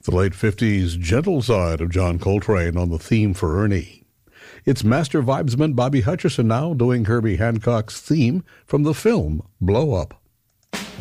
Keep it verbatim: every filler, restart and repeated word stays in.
The late fifties gentle side of John Coltrane on the theme for Ernie. It's master vibesman Bobby Hutcherson now doing Herbie Hancock's theme from the film Blow Up.